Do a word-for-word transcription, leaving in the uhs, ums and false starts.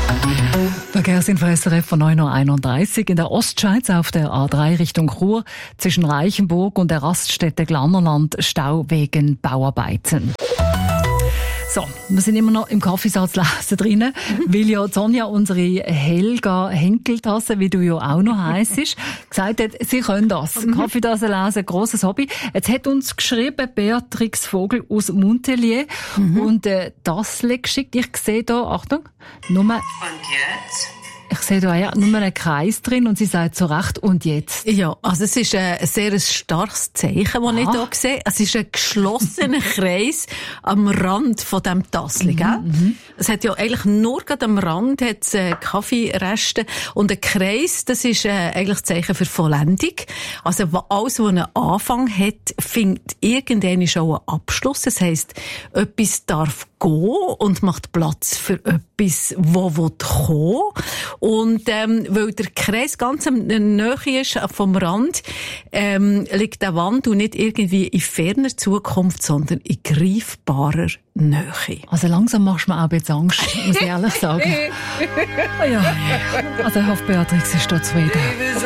Verkehrsinfo S R F von neun Uhr einunddreißig. In der Ostschweiz auf der A drei Richtung Chur zwischen Reichenburg und der Raststätte Glannerland Stau wegen Bauarbeiten. So, wir sind immer noch im Kaffeesatz lesen drinnen, weil ja Sonja, unsere Helga Henkeltasse, wie du ja auch noch heissest, gesagt hat, sie können das. Mhm. Kaffeetasse lesen, grosses Hobby. Jetzt hat uns geschrieben Beatrix Vogel aus Montpellier mhm. und äh, das geschickt. Ich sehe da, Achtung, nur... Und jetzt? Ich sehe da ja nur einen Kreis drin und sie sagt zu Recht, und jetzt? Ja, also es ist ein sehr starkes Zeichen, das ich hier sehe. Es ist ein geschlossener Kreis am Rand von diesem Tassel, gell? Mhm. Es hat ja eigentlich nur gerade am Rand hat's, äh, Kaffeereste und ein Kreis, das ist äh, eigentlich Zeichen für Vollendung. Also alles, was einen Anfang hat, findet irgendwann schon einen Abschluss. Das heisst, etwas darf gehen und macht Platz für etwas, wo kommen. Und ähm, weil der Kreis ganz in der Nähe ist vom Rand, ähm, liegt der Wandel nicht irgendwie in ferner Zukunft, sondern in greifbarer Nähe. Also langsam machst du mir auch jetzt Angst, muss ich ehrlich sagen. Ja, also ich hoffe, Beatrix ist da zufrieden.